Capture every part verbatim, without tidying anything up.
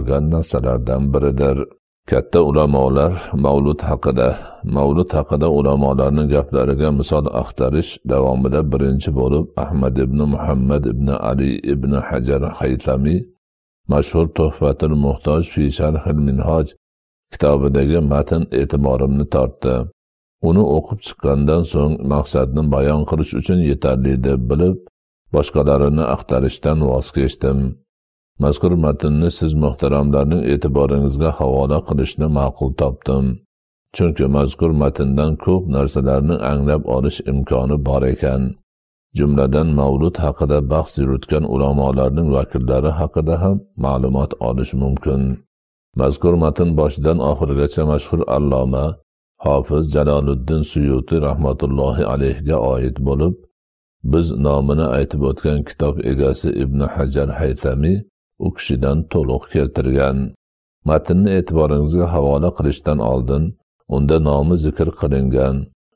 bo'lgan narsalardan biridir. Katta ulamolar mavlud haqida, mavlud haqida ulamolarning gaplariga misol axtarish davomida birinchi bo'lib Ahmad ibn Muhammad ibn Ali ibn Hajar Haytami mashhur Tuhfatul Muhtoj fi Sharhil Minhoj kitobidagi matn e'tiborimni tortdi. Uni o'qib chiqqandan so'ng maqsadni bayon qilish uchun yetarli deb bilib, boshqalarini axtarishdan voz kechdim. Mazkur matnni siz muhtaramlarning e'tiboringizga havola qilishni ma'qul topdim. Chunki mazkur matndan ko'p narsalarni anglab olish imkoni bor ekan. Jumladan mavlud haqida bahs yuritgan ulamolarning vakillari haqida ham ma'lumot olish mumkin. Mazkur matn boshidan oxirigacha mashhur alloma Hofiz Jaloliddin Suyuti rahmatullohi alayhiga oid bo'lib, biz nomini aytib o'tgan kitob egasi Ibn Hajar Haytami u kishidan to'liq keltirgan. Matnni e'tiboringizga havola qilishdan oldin unda nomi zikr qilingan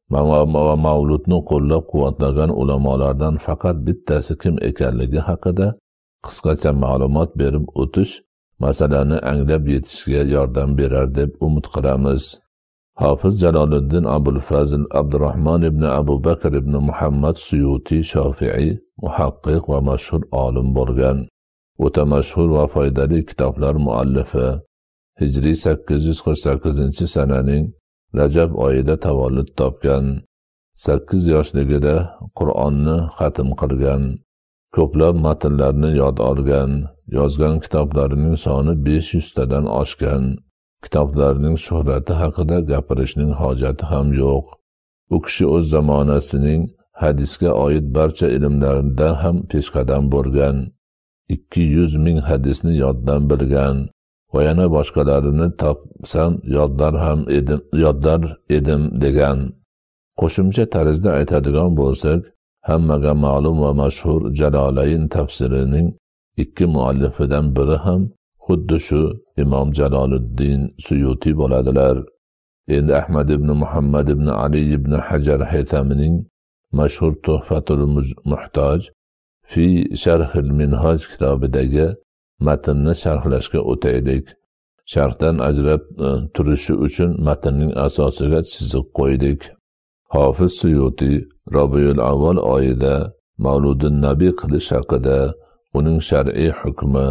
va mavludni qo'llab-quvvatlagan ulamolardan faqat bittasi kim ekanligi haqida qisqacha ma'lumot berib o'tish masalani anglab yetishga yordam berar deb umid qilamiz. Hofiz Jaloliddin Abul Fazl Abdurrahmon ibn Abu Bakr ibn Muhammad Suyuti Shofi'i muhaqqiq va mashhur olim bo'lgan. O'ta mashhur va foydali kitoblar muallifi. Hijriy sakkiz yuz qirq sakkizinchi sananing Rajab oyida tavallud topgan. sakkiz yoshligida Qur'onni xatm qilgan. Ko'plab matnlarni yod olgan. Yozgan kitoblarining soni besh yuz tadan oshgan. Kitoblarining shuhrati haqida gapirishning hojati ham yo'q. U kishi o'z zamonasining hadisga oid barcha ilmlarida ham peshqadam bo'lgan. ikki yuz ming hadisni yoddan bilgan va yana boshqalarini topsam yodlar ham edim, yodlar edim degan. Qo'shimcha tarzda aytadigan bo'lsak, hammaga ma'lum va mashhur Jalolayn tafsirining ikki muallifidan biri ham xuddi shu Imom Jaloliddin Suyuti bo'ladilar. Endi Ahmad ibn Muhammad ibn Ali ibn Hajar Haytamining mashhur Tuhfatul Muhtoj fi Sharhil Minhoj kitobidagi matnni sharhlashga o'taylik. Sharhdan ajrab turishi uchun matnning asosiga chiziq qo'ydik. Hofiz Suyuti Rabiul Avval oyida Mavludun Nabiy qilish haqida, uning shar'iy hukmi,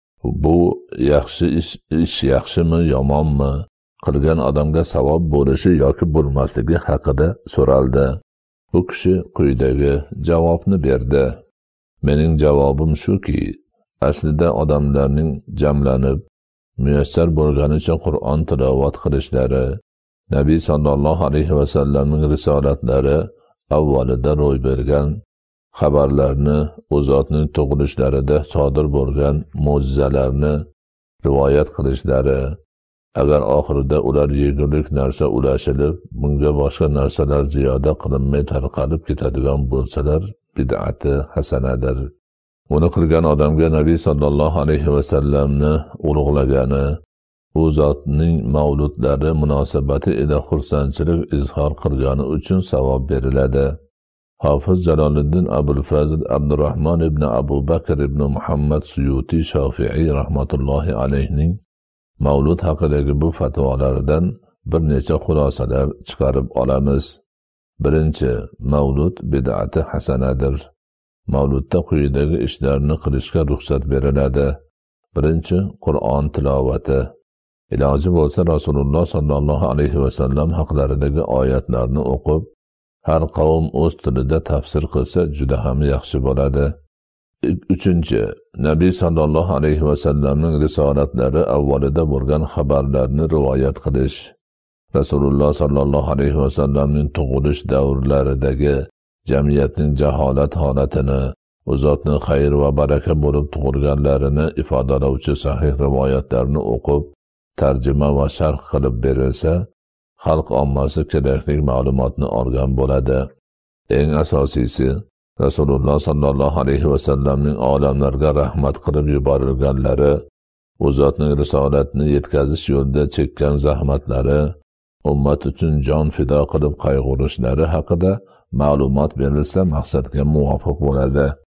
bu yaxshi ish, ish yaxshimi, yomonmi, qilgan odamga savob bo'lishi yoki bo'lmasligi haqida so'raldi. U kishi quyidagi javobni berdi. Mening javobim shuki, aslida odamlarning jamlanib, muyassar bo'lganicha Qur'on tilovat qilishlari, Nabiy sallallohu alayhi va sallamning risolatlari avvalida ro'y bergan xabarlarni, u zotning tug'ilishlarida sodir bo'lgan mo'jizalarni rivoyat qilishlari, agar oxirida ular yegulik narsa ulashilib, bunga boshqa narsalar ziyoda qilinmay tarqalib ketadigan bo'lsalar, bid'ati hasanadir. Uni qilgan odamga Nabiy sallallohu alayhi va sallamni ulug'lagani, u zotning mavludlari munosabati ila xursandchilik izhor qilgani uchun savob beriladi. Hofiz Jaloliddin Abul Fazl Abdurrahmon ibn Abu Bakr ibn Muhammad Suyuti Shofi'i rahmatullohi alayhining mavlud haqidagi bu fatvolaridan bir necha xulosalar chiqarib olamiz. Birinchi, mavlud bid'ati hasanadir. Mavludda quyidagi ishlarni qilishga ruxsat beriladi. Birinchi, Qur'on tilovati. Iloji bo'lsa Rasululloh sallallohu alayhi va sallam haqlaridagi oyatlarni o'qib, har qavm o'z tilida tafsir qilsa juda ham yaxshi bo'ladi. Uchinchi, Nabiy sallallohu alayhi va sallamning risolatlari avvalida bo'lgan xabarlarni rivoyat qilish. Rasululloh sallallohu alayhi va sallamning tug'ilish davrlaridagi jamiyatning jaholat holatini, u zotning xayr va baraka bo'lib tug'ilganlarini ifodalovchi sahih rivoyatlarni o'qib, tarjima va sharh qilib berilsa, xalq ommasi kerakli ma'lumotni olgan bo'ladi. Eng asosiysi, Rasululloh sallallohu alayhi va sallamning olamlarga rahmat qilib yuborilganlari, u zotning risolatini yetkazish yo'lida chekkan zahmatlari, ummat uchun jon fido qilib qayg'urishlari haqida ma'lumot berilsa maqsadga muvofiq bo'ladi.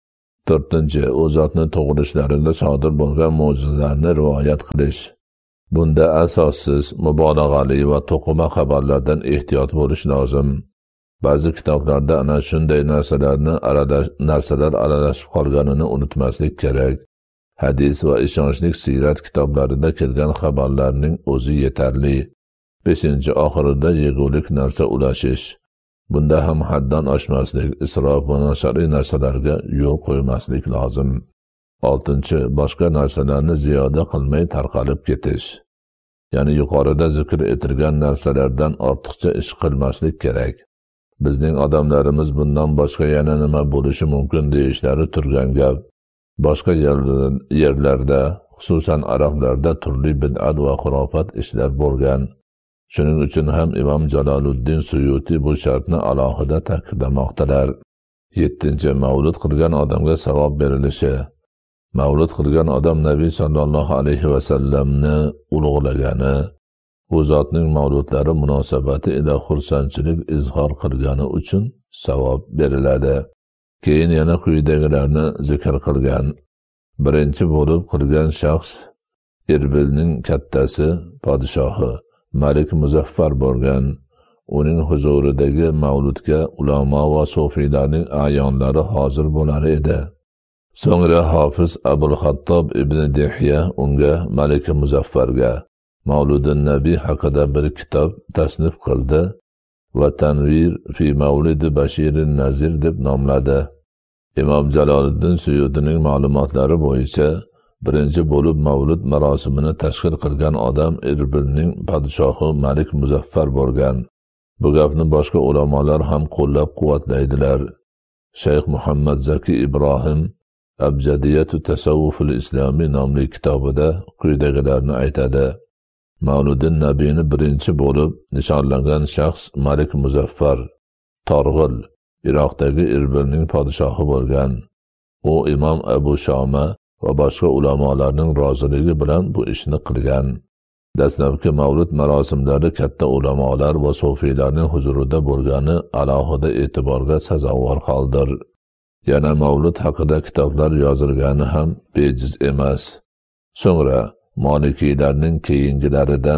to'rtinchi, u zotni tug'ilishlarida sodir bo'lgan mo'jizalarni rivoyat qilish. Bunda asossiz, mubolag'ali va to'qima xabarlardan ehtiyot bo'lish lozim. Ba'zi kitoblarda ana shunday narsalarni aralash, narsalar aralashib qolganini unutmaslik kerak. Hadis va ishonchli siyrat kitoblarida kelgan xabarlarning o'zi yetarli. beshinchi, oxirida yegulik narsa ulashish. Bunda ham haddan oshmaslik, isrof va noshariy narsalarga yo'l qo'ymaslik lozim. oltinchi, boshqa narsalarni ziyoda qilmay tarqalib ketish. Ya'ni yuqorida zikr etilgan narsalardan ortiqcha ish qilmaslik kerak. Bizning odamlarimiz bundan boshqa yana nima bo'lishi mumkin deyishlari turgan gap. Boshqa yerlarda, xususan arablarda turli bid'at va xurofat ishlar bo'lgan. Shuning uchun ham Imom Jaloluddin Suyuti bu shartni alohida ta'kidlamoqdalar. yettinchi, mavlud qilgan odamga savob berilishi. Mavlud qilgan odam Nabiy sallallohu alayhi va sallamni ulug'lagani, u zotning mavludlari munosabati ila xursandchilik izhor qilgani uchun savob beriladi. Keyin yana quyidagilarni zikr qilgan. Birinchi bo'lib qilgan shaxs Irbilning kattasi, podshohi Malik Muzaffar bo'lgan. Uning huzuridagi mavludga ulamo va sufiylarning ayonlari hozir bo'lar edi. So'ngra Hofiz Abul Xattob ibn Dihya unga Malik Muzaffarga Mavludun Nabiy haqida bir kitob tasnif qildi va Tanvir fi Mavlidi Bashirin Nazir deb nomladi. Imom Jaloliddin Suyutining ma'lumotlari bo'yicha birinchi bo'lib mavlud marosimini tashkil qilgan odam Irbilning podshohi Malik Muzaffar bo'lgan. Bu gapni boshqa ulamolar ham qo'llab-quvvatlaydilar. Shayx Muhammad Zaki Ibrohim Abjadiyatu Tasawwuful Islomiy nomli kitobida quyidagilarni aytadi. Mavludin Nabiyni birinchi bo'lib nishonlangan shaxs Malik Muzaffar Torg'il, Iroqdagi Irbilning podshohi bo'lgan. U Imom Abu Shoma va boshqa ulamolarning roziligi bilan bu ishni qilgan. Dastlabki mavlud marosimlari katta ulamolar va sufiylarning huzurida bo'lgani alohida e'tiborga sazovor holdir. Yana mavlud haqida kitoblar yozilgani ham bejiz emas. So'ngra Molikiylarning keyingilaridan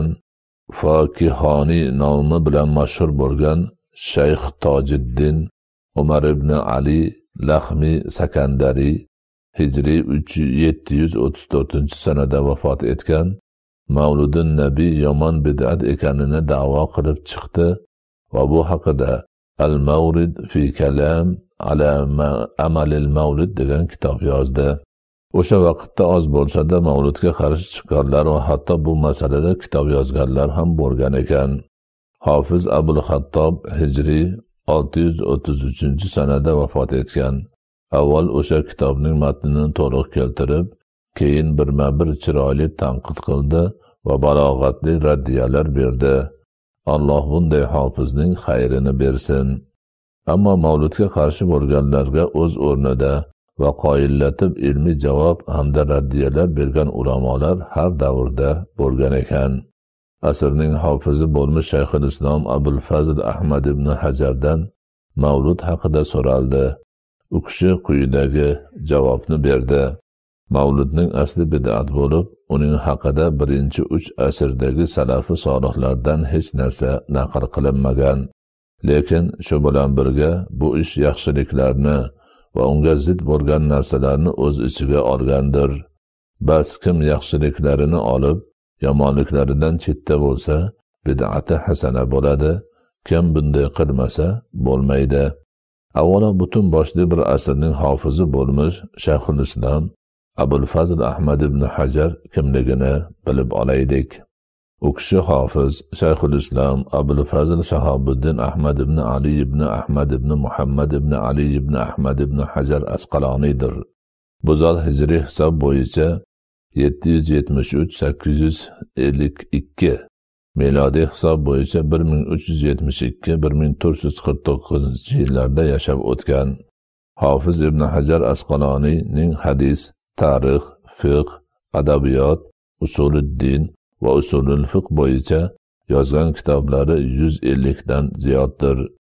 Fokihoniy nomi bilan mashhur bo'lgan Shayx Tojiddin Umar ibn Ali Lahmi Sakandari Hijriy yetti yuz o'ttiz to'rtinchi sanada vafot etgan. Mavludun Nabiy yomon bid'at ekanini da'vo qilib chiqdi va bu haqida Al-Mawrid fi Kalam ala Amalil Mawlid degan kitob yozdi. O'sha vaqtda oz bo'lsa-da mavludga qarshi chiqqanlar va hatto bu masalada kitob yozganlar ham bo'lgan ekan. Hofiz Abul Xattob Hijriy olti yuz o'ttiz uchinchi sanada vafot etgan. Avval o'sha kitobning matnini to'liq keltirib, keyin birma-bir chiroyli tanqid qildi va balog'atli raddiyalar berdi. Alloh bunday hofizning xayrini bersin. Ammo mavludga qarshi bo'lganlarga o'z o'rnida va qoyillatib ilmiy javob hamda raddiyalar bergan ulamolar har davrda bo'lgan ekan. Asrning hofizi bo'lmish Shayxul Islom Abul Fazl Ahmad ibn Hajardan mavlud haqida so'raldi. U kishi quyidagi javobni berdi. Mavludning asli bid'at bo'lib, uning haqida birinchi uch asrdagi salafi solihlardan hech narsa naql qilinmagan. Lekin shu bilan birga bu ish yaxshiliklarni va unga zid bo'lgan narsalarni o'z ichiga olgandir. Bas kim yaxshiliklarini olib, yomonliklaridan chetda bo'lsa, bid'ati hasana bo'ladi. Kim bunday qilmasa, bo'lmaydi. Avvalo butun boshli bir asrning hofizi bo'lmish Shayxul Islom Abul Fazl Ahmad ibn Hajar kimligini bilib olaylik. U kishi hofiz Shayxul Islom Abul Fazl Shahobuddin Ahmad ibn Ali ibn Ahmad ibn Muhammad ibn Ali ibn Ahmad ibn Hajar Asqaloniydir. Bu zot hijriy hisob bo'yicha yetti yuz yetmish uch sakkiz yuz ellik ikki, milodiy hisob bo'yicha bir ming uch yuz yetmish ikki bir ming to'rt yuz qirq to'qqizinchi yillarda yashab o'tgan. Hofiz ibn Hajar Asqaloniyning hadis, tarix, fiqh, adabiyot, usuluddin va usulul fiqh bo'yicha yozgan kitoblari yuz ellik dan ziyoddir.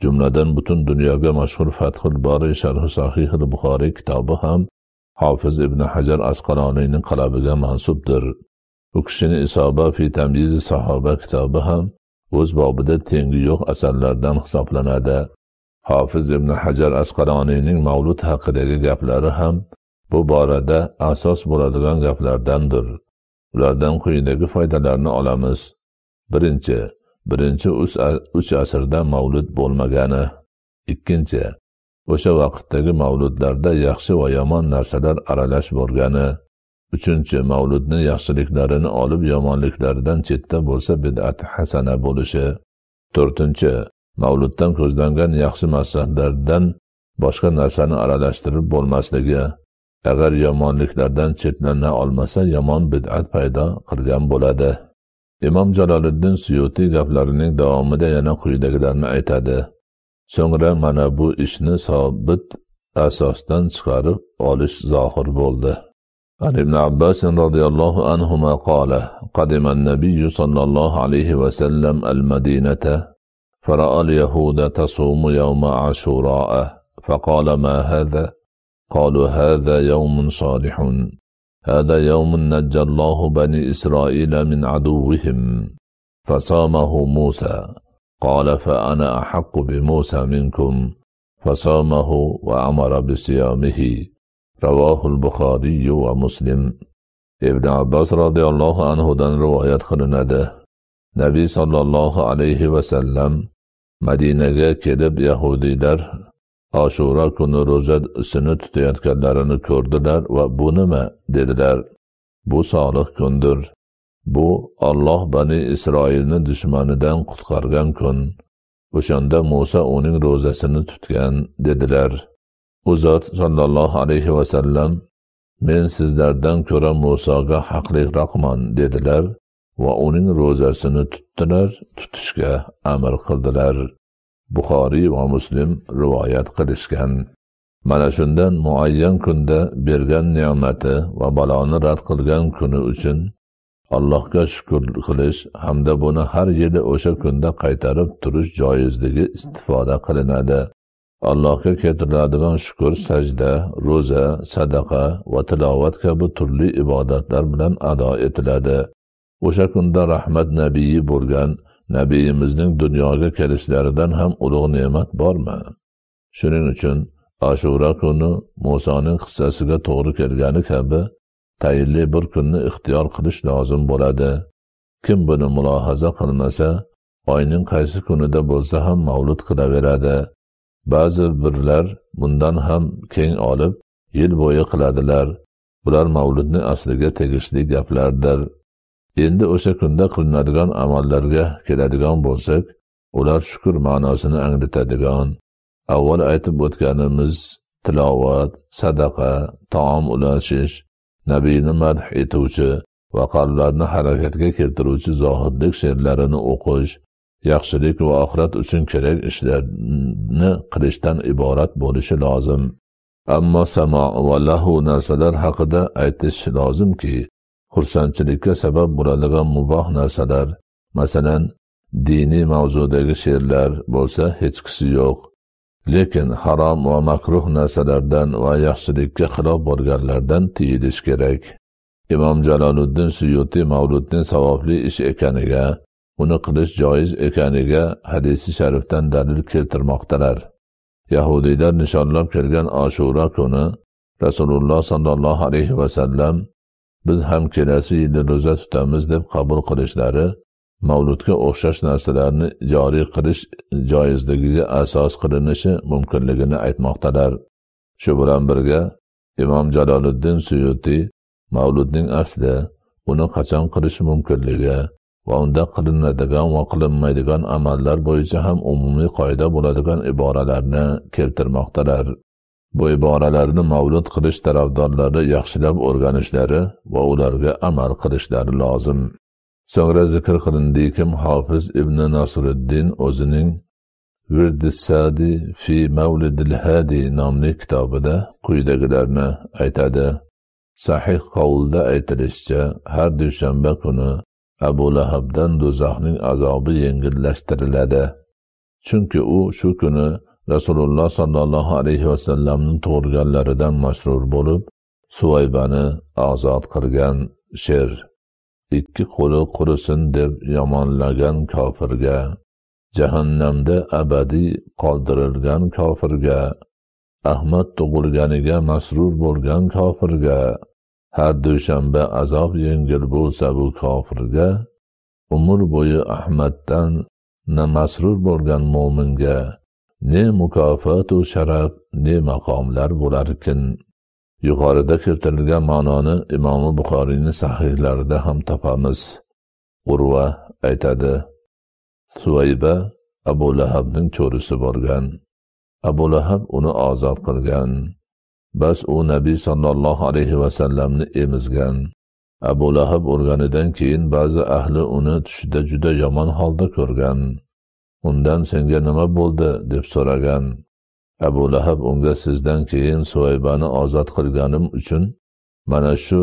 Jumladan butun dunyoga mashhur Fathul Bari sharh Sahih al-Buxoriy kitobi ham Hofiz ibn Hajar Asqaloniyning qalamiga mansubdir. U kishining Isoba fi tamyiz sahoba kitobi ham o'z bobida tengi yo'q asarlardan hisoblanadi. Hofiz ibn Hajar Asqaloniyning Mavlud haqidagi gaplari ham bu borada asos bo'ladigan gaplardandir. Ulardan quyidagi foydalarni olamiz. Birinchi, birinchi uch asrda mavlud bo'lmagani. Ikkinchi, o'sha vaqtdagi mavludlarda yaxshi va yomon narsalar aralash bo'lgani. Uchinchi, mavludni yaxshiliklarini olib yomonliklaridan chetda bo'lsa bid'at hasana bo'lishi. To'rtinchi, mavluddan ko'zlangan yaxshi maqsadlardan boshqa narsani aralashtirib bo'lmasligi. Agar yomonliklardan chetlana olmasa, yomon bid'at paydo qilgan bo'ladi. Imom Jaloliddin Suyuti gaplarining davomida yana quyidagilarni aytadi. So'ngra mana bu ishni sobit asosdan chiqarib olish zohir bo'ldi. عن ابن عباس رضي الله عنهما قال قدم النبي صلى الله عليه وسلم المدينة فرأى اليهود تصوم يوم عاشوراء فقال ما هذا؟ قالوا هذا يوم صالح هذا يوم نجى الله بني إسرائيل من عدوهم فصامه موسى قال فأنا أحق بموسى منكم فصامه وأمر بصيامه رواه البخاري ومسلم. Ibn Abbas radhiyallohu anhudan rivoyat qilinadi. Nabiy sallallohu alayhi va sallam Madinaga kelib yahudiylar Ashura kuni ro'zasini tutayotganlarini ko'rdilar va bu nima dedilar. Bu solih kundir. Bu Alloh Bani Isroilni dushmanidan qutqargan kun. O'shanda Musa uning ro'zasini tutgan dedilar. U zot sallallohu alayhi va sallam men sizlardan ko'ra Musoga haqliroqman dedilar va uning ro'zasini tutdilar, tutishga amr qildilar. Buxoriy va Muslim rivoyat qilishgan. Mana shundan muayyan kunda bergan ne'mati va baloni rad qilgan kuni uchun Allohga shukr qilish hamda buni har yili o'sha kunda qaytarib turish joizligi istifoda qilinadi. Allohga keltiriladigan shukr sajda, ro'za, sadaqa va tilovat kabi turli ibodatlar bilan ado etiladi. O'sha kunda rahmat nabiyi bo'lgan nabiyimizning dunyoga kelishlaridan ham ulug' ne'mat bormi? Shuning uchun Ashura kuni Musoning qissasiga to'g'ri kelgani kabi tayinli bir kunni ixtiyor qilish lozim bo'ladi. Kim buni mulohaza qilmasa, oyning qaysi kunida bo'lsa ham mavlud qilaveradi. Ba'zi birlar bundan ham keng olib yil bo'yi qiladilar. Bular mavludning asliga tegishli gaplardir. Endi o'sha kunda qilinadigan amallarga keladigan bo'lsak, ular shukr ma'nosini anglatadigan. Avval aytib o'tganimiz tilovat, sadaqa, taom ulashish, nabiyni madh etuvchi va qalblarni harakatga keltiruvchi zohidlik she'rlarini o'qish, yaxshilik va oxirat uchun kerak ishlarni qilishdan iborat bo'lishi lozim. Ammo samo va lahu narsalar haqida aytish lozimki, xursandchilikka sabab bo'ladigan muboh narsalar, masalan, diniy mavzudagi she'rlar bo'lsa hech qisi yo'q. Lekin harom va makruh narsalardan va yaxshilikka xilof bo'lganlardan tiyilish kerak. Imom Jaloliddin Suyuti mavludning savobli ish ekaniga, uni qilish joiz ekaniga hadisi sharifdan dalil keltirmoqdalar. Yahudiylar nishonlab kelgan Ashura kuni Rasululloh sallallohu alayhi va sallam biz ham kelasi yili ro'za tutamiz deb qabul qilishlari mavludga o'xshash narsalarni joriy qilish joizligiga asos qilinishi mumkinligini aytmoqdalar. Shu bilan birga Imom Jaloliddin Suyuti mavludning asli, uni qachon qilish mumkinligi va unda qilinadigan va qilinmaydigan amallar bo'yicha ham umumiy qoida bo'ladigan iboralarni keltirmoqdalar. Bu iboralarni mavlud qilish tarafdorlari yaxshilab o'rganishlari va ularga amal qilishlari lozim. So'ngra zikr qilindiki, Hofiz ibn Nasriddin o'zining Virdis-Sadi fi Mavlidil Hadi nomli kitobida quyidagilarni aytadi. Sahih qavulda aytilishicha, har dushanba kuni Abu Lahabdan do'zaxning azobi yengillashtiriladi. chunki u shu kuni Rasululloh sollallohu alayhi vasallamning tug'ilganlaridan masrur bo'lib, Suvaybani ozod qilgan sher, ikki qo'li qurisin deb yomonlagan kofirga, jahannamda abadiy qoldirilgan kofirga, Ahmad tug'ilganiga masrur bo'lgan kofirga, har dushanba azob yengil bo'lsa bu kofirga, umr bo'yi Ahmaddan na masrur bo'lgan mo'minga ne mukofot u sharaf, ne maqomlar bo'larkin. Yuqorida keltirilgan ma'noni Imom Buxoriyning sahihlarida ham topamiz. Urva aytadi: Suvayba Abu Lahabning cho'risi bo'lgan. Abu Lahab uni ozod qilgan. Bas u Nabiy sallallohu alayhi vasallamni emizgan. Abu Lahab o'lganidan keyin ba'zi ahli uni tushida juda yomon holda ko'rgan. Undan senga nima bo'ldi deb so'ragan. Abu Lahab unga sizdan keyin Suvaybani ozod qilganim uchun mana shu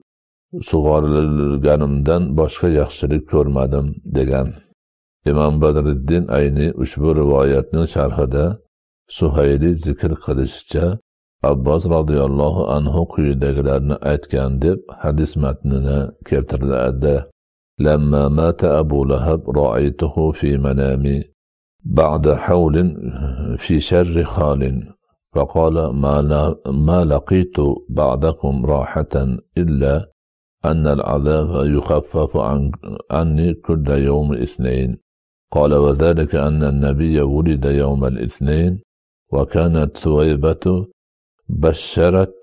sug'orilganimdan boshqa yaxshilik ko'rmadim degan. Imom Badriddin Ayni ushbu rivoyatning sharhida Suhayli zikr qilishicha Abbos radhiyallohu anhu quyidagilarni aytgan deb hadis matnini keltiradi. Lamma mata Abu Lahab ra'aytuhu fi manami بعد حول في شر خال فقال ما, ما لقيت بعدكم راحة إلا أن العذاب يخفف عن عني كل يوم اثنين. قال وذلك أن النبي ولد يوم الاثنين وكانت ثويبة بشرت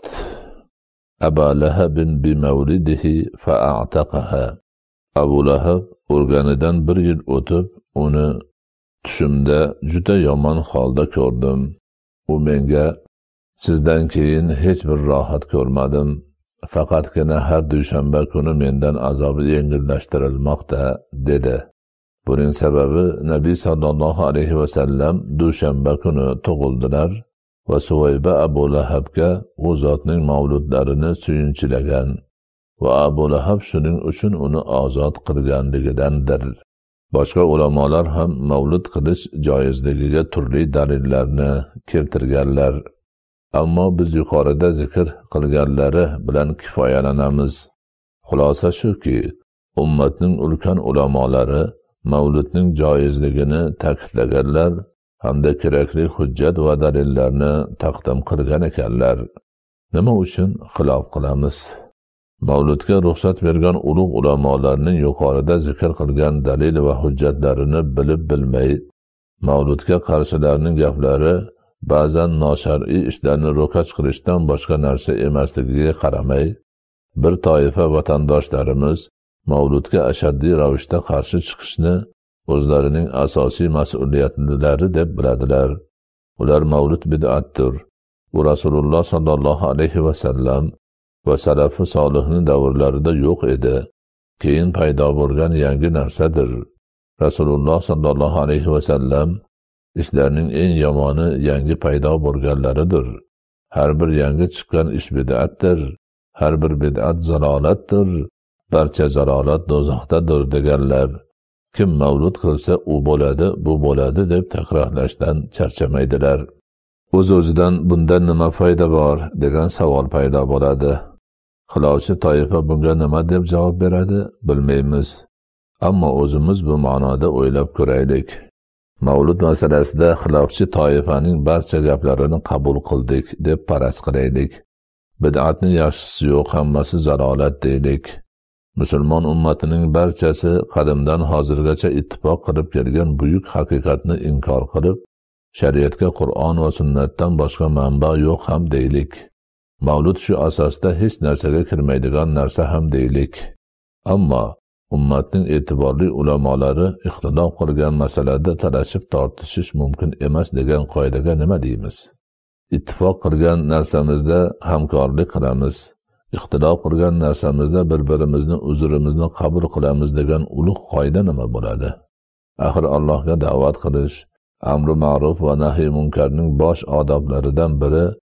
أبا لهب بمولده فأعتقها. أبو لهب o'lganidan bir yil o'tib uni tushimda juda yomon holda ko'rdim. U menga sizdan keyin hech bir rohat ko'rmadim. Faqatgina har dushanba kuni mendan azobi yengillashtirilmoqda dedi. Buning sababi Nabiy sallallohu alayhi vasallam dushanba kuni tug'ildilar va Suvayba Abu Lahabga u zotning mavludlarini suyunchilagan va Abu Lahab shuning uchun uni ozod qilganligidandir. Boshqa ulamolar ham mavlud qilish joizligiga turli dalillarni keltirganlar. Ammo biz yuqorida zikr qilganlari bilan kifoyalanamiz. Xulosa shuki, ummatning ulkan ulamolari mavludning joizligini ta'kidlaganlar hamda kerakli hujjat va dalillarni taqdim qilgan ekanlar. Nima uchun xilof qilamiz? Mavludga ruxsat bergan ulug' ulamolarning yuqorida zikr qilgan dalil va hujjatlarini bilib bilmay, mavludga qarshilarning gaplari ba'zan noshar'iy ishlarni ro'kach qilishdan boshqa narsa emasligiga qaramay, bir toifa vatandoshlarimiz mavludga ashaddiy ravishda qarshi chiqishni o'zlarining asosiy mas'uliyatlari deb biladilar. Ular mavlud bid'atdir. U Rasululloh sallallohu alayhi vasallam va salafi solihning davrlarida yo'q edi. Keyin paydo bo'lgan yangi narsadir. Rasululloh sallallohu alayhi vasallam ishlarning eng yomoni yangi paydo bo'lganlaridir. Har bir yangi chiqqan ish bid'atdir. Har bir bid'at zalolatdir. Barcha zalolat do'zaxdadir deganlar. Kim mavlud qilsa u bo'ladi, bu bo'ladi deb takrorlashdan charchamaydilar. O'z-o'zidan bundan nima foyda bor degan savol paydo bo'ladi. Xilofchi toifa bunga nima deb javob beradi, bilmaymiz. Ammo o'zimiz bu ma'noda o'ylab ko'raylik. Mavlud masalasida xilofchi toifaning barcha gaplarini qabul qildik deb faraz qilaylik. Bid'atning yaxshisi yo'q, hammasi zalolat deylik. Musulmon ummatining barchasi qadimdan hozirgacha ittifoq qilib kelgan buyuk haqiqatni inkor qilib, shariatga Qur'on va sunnatdan boshqa manba yo'q ham deylik. Mavlud shu asosda hech narsaga kirmaydigan narsa ham deylik. Ammo ummatning e'tiborli ulamolari ixtilof qilgan masalada talashib tortishish mumkin emas degan qoidaga nima deymiz? Ittifoq qilgan narsamizda hamkorlik qilamiz. Ixtilof qilgan narsamizda bir-birimizni uzrimizni qabul qilamiz degan ulug' qoida nima bo'ladi? Axir Allohga da'vat qilish, amri ma'ruf va nahiy munkarning bosh odoblaridan biri